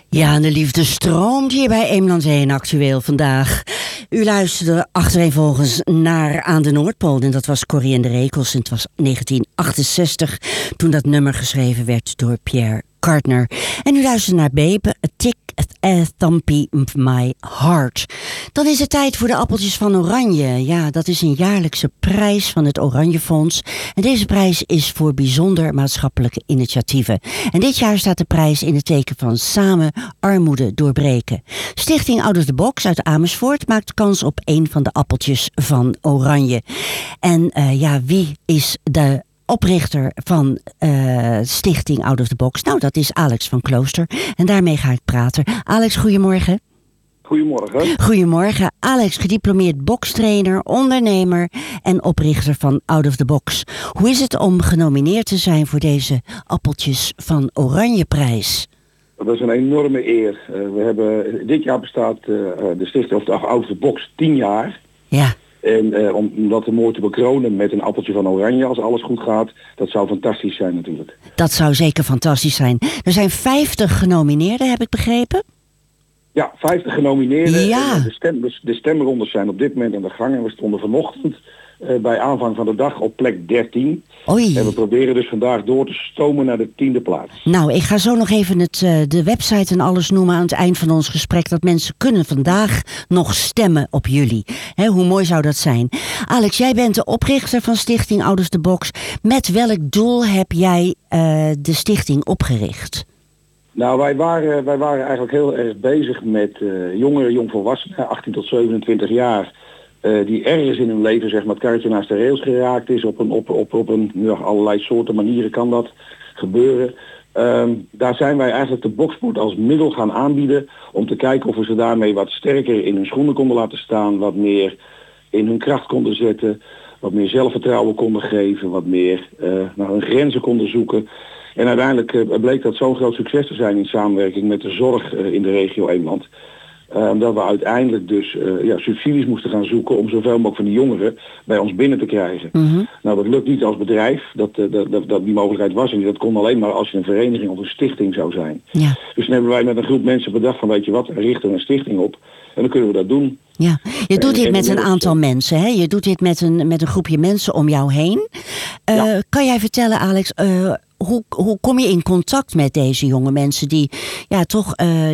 Ja, en de liefde stroomt hier bij Eemland 1 actueel vandaag. U luisterde achtereenvolgens naar Aan de Noordpool. En dat was Corrie en de Rekels. En het was 1968 toen dat nummer geschreven werd door Pierre Cardin. En u luisterde naar Babe, A Tick, A Thumpy My Heart. Dan is het tijd voor de appeltjes van Oranje. Ja, dat is een jaarlijkse prijs van het Oranjefonds. En deze prijs is voor bijzonder maatschappelijke initiatieven. En dit jaar staat de prijs in het teken van samen armoede doorbreken. Stichting Out of the Box uit Amersfoort maakt kans op een van de appeltjes van Oranje. En wie is de oprichter van Stichting Out of the Box? Nou, dat is Alex van Klooster. En daarmee ga ik praten. Alex, goedemorgen. Goedemorgen. Goedemorgen. Alex, gediplomeerd bokstrainer, ondernemer en oprichter van Out of the Box. Hoe is het om genomineerd te zijn voor deze appeltjes van Oranjeprijs? Dat is een enorme eer. Dit jaar bestaat de Stichting of Out of the Box 10 jaar. Ja. En om dat mooi te bekronen met een appeltje van Oranje, als alles goed gaat, dat zou fantastisch zijn natuurlijk. Dat zou zeker fantastisch zijn. Er zijn 50 genomineerden, heb ik begrepen? Ja, 50 genomineerden. Ja. De stemrondes zijn op dit moment aan de gang. En we stonden vanochtend bij aanvang van de dag op plek 13. Oei. En we proberen dus vandaag door te stomen naar de 10e plaats. Nou, ik ga zo nog even de website en alles noemen aan het eind van ons gesprek. Dat mensen kunnen vandaag nog stemmen op jullie. Hoe mooi zou dat zijn? Alex, jij bent de oprichter van Stichting Out of the Box. Met welk doel heb jij de stichting opgericht? Nou, wij waren eigenlijk heel erg bezig met jongeren, jongvolwassenen, 18 tot 27 jaar, die ergens in hun leven zeg maar het karretje naast de rails geraakt is. Op allerlei soorten manieren kan dat gebeuren. Daar zijn wij eigenlijk de boxsport als middel gaan aanbieden om te kijken of we ze daarmee wat sterker in hun schoenen konden laten staan, wat meer in hun kracht konden zetten, wat meer zelfvertrouwen konden geven, wat meer naar hun grenzen konden zoeken. En uiteindelijk bleek dat zo'n groot succes te zijn in samenwerking met de zorg in de regio Eemland. Dat we uiteindelijk dus subsidies moesten gaan zoeken om zoveel mogelijk van die jongeren bij ons binnen te krijgen. Mm-hmm. Nou, dat lukt niet als bedrijf, dat die mogelijkheid was en dat kon alleen maar als je een vereniging of een stichting zou zijn. Ja. Dus dan hebben wij met een groep mensen bedacht van weet je wat, richten we een stichting op en dan kunnen we dat doen. Ja, je doet dit met een aantal mensen, hè? Je doet dit met een groepje mensen om jou heen. Kan jij vertellen, Alex, hoe kom je in contact met deze jonge mensen die toch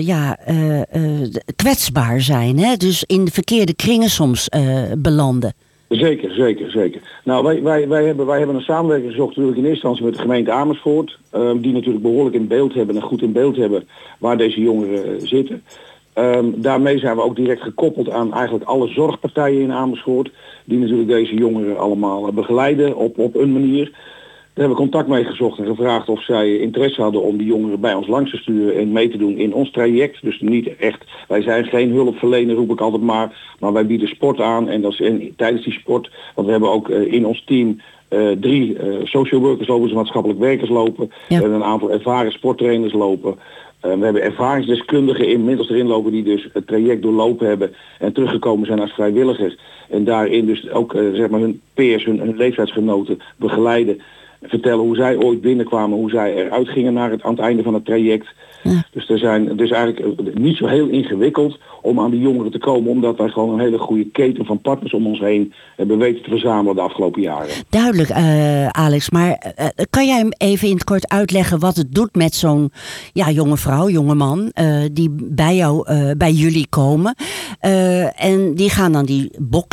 kwetsbaar zijn, hè? Dus in de verkeerde kringen soms belanden? Zeker. Nou, wij hebben een samenwerking gezocht natuurlijk in eerste instantie met de gemeente Amersfoort, die natuurlijk behoorlijk in beeld hebben en goed in beeld hebben waar deze jongeren zitten. Daarmee zijn we ook direct gekoppeld aan eigenlijk alle zorgpartijen in Amersfoort, die natuurlijk deze jongeren allemaal begeleiden op een manier. Daar hebben we contact mee gezocht en gevraagd of zij interesse hadden om die jongeren bij ons langs te sturen en mee te doen in ons traject. Dus niet echt, wij zijn geen hulpverlener, roep ik altijd maar wij bieden sport aan en dat is tijdens die sport, want we hebben ook in ons team 3 social workers lopen, dus maatschappelijk werkers lopen. Ja. We hebben een aantal ervaren sporttrainers lopen. We hebben ervaringsdeskundigen inmiddels erin lopen die dus het traject doorlopen hebben en teruggekomen zijn als vrijwilligers. En daarin dus ook hun peers, hun leeftijdsgenoten begeleiden. Vertellen hoe zij ooit binnenkwamen, hoe zij eruit gingen aan het einde van het traject. Ja. Dus het is eigenlijk niet zo heel ingewikkeld om aan die jongeren te komen, omdat wij gewoon een hele goede keten van partners om ons heen hebben weten te verzamelen de afgelopen jaren. Duidelijk, Alex, maar kan jij hem even in het kort uitleggen wat het doet met zo'n jonge vrouw, jonge man, die bij jullie komen en die gaan dan die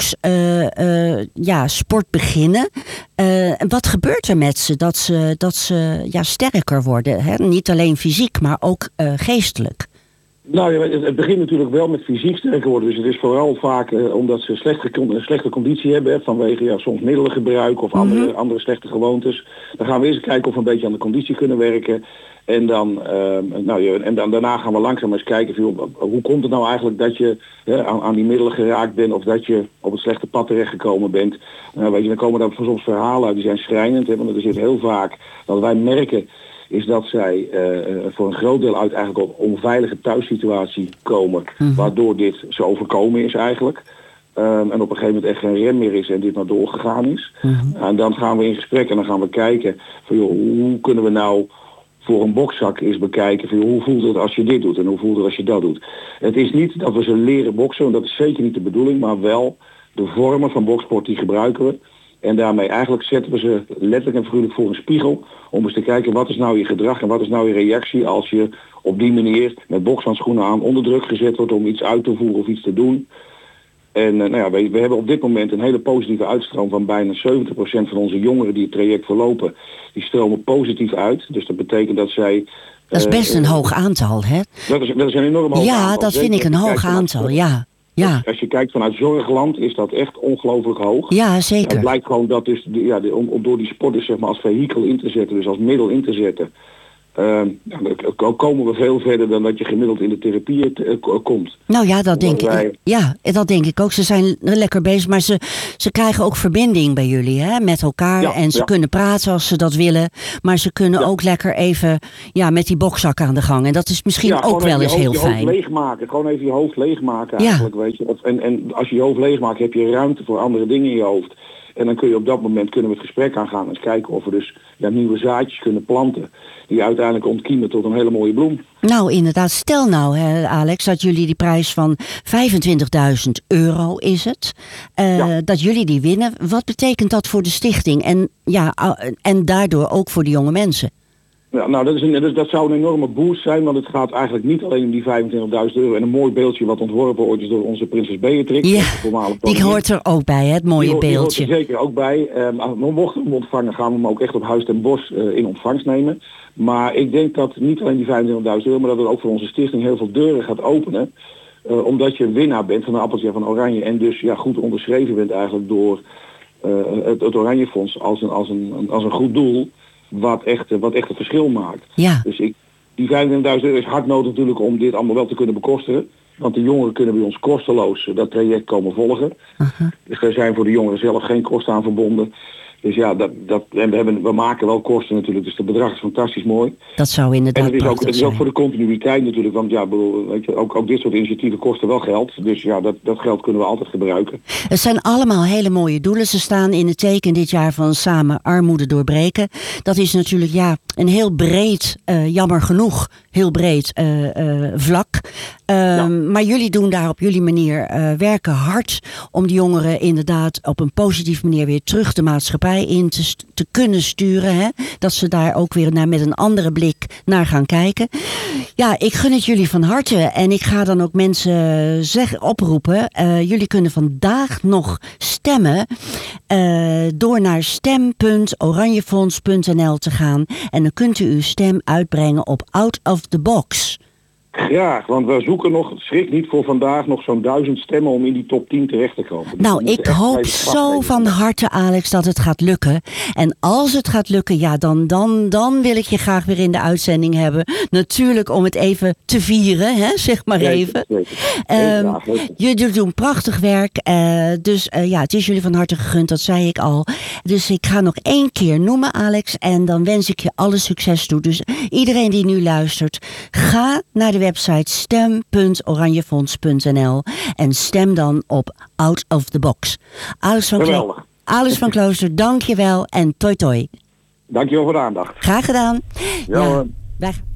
sport beginnen. En wat gebeurt er met ze dat ze sterker worden? Hè? Niet alleen fysiek, maar ook geestelijk. Nou ja, het begint natuurlijk wel met fysiek sterker worden. Dus het is vooral vaak omdat ze een slechte conditie hebben. Vanwege soms middelengebruik of andere slechte gewoontes. Dan gaan we eens kijken of we een beetje aan de conditie kunnen werken. En dan daarna gaan we langzaam eens kijken hoe komt het nou eigenlijk dat je aan die middelen geraakt bent of dat je op het slechte pad terechtgekomen bent. Dan komen daar soms verhalen uit die zijn schrijnend. Want er zit heel vaak dat wij merken is dat zij voor een groot deel uit eigenlijk op onveilige thuissituatie komen, waardoor dit zo overkomen is eigenlijk. En op een gegeven moment echt geen rem meer is en dit maar doorgegaan is. En dan gaan we in gesprek en dan gaan we kijken van hoe kunnen we nou voor een bokszak is bekijken van hoe voelt het als je dit doet en hoe voelt het als je dat doet. Het is niet dat we ze leren boksen, want dat is zeker niet de bedoeling, maar wel de vormen van boksport die gebruiken we. En daarmee eigenlijk zetten we ze letterlijk en figuurlijk voor een spiegel om eens te kijken wat is nou je gedrag en wat is nou je reactie als je op die manier met bokshandschoenen aan onder druk gezet wordt om iets uit te voeren of iets te doen. En we hebben op dit moment een hele positieve uitstroom van bijna 70% van onze jongeren die het traject verlopen. Die stromen positief uit. Dus dat betekent dat zij... Dat is best een hoog aantal, hè? Dat is een enorm hoog aantal. Ja, dat vind ik een hoog aantal, ja. Ja. Als je kijkt vanuit zorgland is dat echt ongelooflijk hoog. Ja, zeker. Het blijkt gewoon dat dus, om door die sport dus zeg maar als vehikel in te zetten, dus als middel in te zetten, dan komen we veel verder dan dat je gemiddeld in de therapie komt. Nou ja, dat denk ik. Ja, dat denk ik ook. Ze zijn lekker bezig, maar ze krijgen ook verbinding bij jullie, hè, met elkaar. Ja, en ze kunnen praten als ze dat willen. Maar ze kunnen ook lekker even met die bokzak aan de gang. En dat is misschien ook wel eens heel fijn. Hoofd leegmaken. Gewoon even je hoofd leegmaken eigenlijk, weet je. En als je je hoofd leegmaakt, heb je ruimte voor andere dingen in je hoofd. En dan kun je op dat moment kunnen we het gesprek aangaan en kijken of we dus nieuwe zaadjes kunnen planten. Die uiteindelijk ontkiemen tot een hele mooie bloem. Nou inderdaad, stel nou Alex, dat jullie die prijs van €25.000 is het. Dat jullie die winnen. Wat betekent dat voor de stichting? En daardoor ook voor de jonge mensen? Ja, nou, dat zou een enorme boost zijn, want het gaat eigenlijk niet alleen om die €25.000 en een mooi beeldje wat ontworpen ooit is door onze prinses Beatrix. Ja, die hoort er ook bij, het mooie beeldje. Die hoort er zeker ook bij. Mochten we hem ontvangen, gaan we hem ook echt op Huis ten Bosch in ontvangst nemen. Maar ik denk dat niet alleen die €25.000, maar dat het ook voor onze stichting heel veel deuren gaat openen. Omdat je winnaar bent van een appeltje van Oranje en dus goed onderschreven bent eigenlijk door het Oranje Fonds als een goed doel. Wat echt het verschil maakt. Ja. Dus die €25.000 is hard nodig natuurlijk om dit allemaal wel te kunnen bekostigen. Want de jongeren kunnen bij ons kosteloos dat traject komen volgen. Uh-huh. Dus er zijn voor de jongeren zelf geen kosten aan verbonden. Dus we maken wel kosten natuurlijk, dus het bedrag is fantastisch mooi. Dat zou inderdaad en het is ook voor de continuïteit natuurlijk, want weet je, ook dit soort initiatieven kosten wel geld. Dus dat geld kunnen we altijd gebruiken. Het zijn allemaal hele mooie doelen. Ze staan in het teken dit jaar van Samen Armoede doorbreken. Dat is natuurlijk een heel breed, jammer genoeg, heel breed vlak. Maar jullie doen daar op jullie manier werken hard om de jongeren inderdaad op een positieve manier weer terug de maatschappij in te kunnen sturen. Hè? Dat ze daar ook weer met een andere blik naar gaan kijken. Ja, ik gun het jullie van harte. En ik ga dan ook mensen oproepen. Jullie kunnen vandaag nog stemmen. Door naar stem.oranjefonds.nl te gaan. En dan kunt u uw stem uitbrengen op Out of the Box. Graag, want we zoeken nog, schrik niet voor vandaag, nog zo'n 1000 stemmen om in die top 10 terecht te komen. Dus ik hoop zo van harte, Alex, dat het gaat lukken. En als het gaat lukken, dan wil ik je graag weer in de uitzending hebben. Natuurlijk om het even te vieren, hè, zeg maar even. Jullie doen prachtig werk. Het is jullie van harte gegund, dat zei ik al. Dus ik ga nog 1 keer noemen, Alex. En dan wens ik je alle succes toe. Dus iedereen die nu luistert, ga naar de website stem.oranjefonds.nl en stem dan op Out of the Box. Alice van Klooster, dank je wel en toi toi. Dank je wel voor de aandacht. Graag gedaan. Ja. Dag.